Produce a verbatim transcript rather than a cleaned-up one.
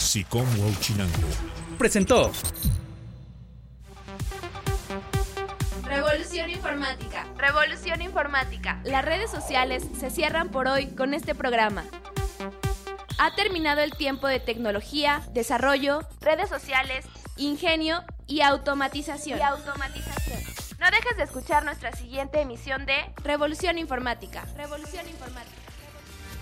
SICOM Huauchinango presentó Revolución Informática. Revolución Informática. Las redes sociales se cierran por hoy con este programa. Ha terminado el tiempo de tecnología, desarrollo, redes sociales, ingenio y automatización. Y automatización. No dejes de escuchar nuestra siguiente emisión de Revolución Informática. Revolución Informática.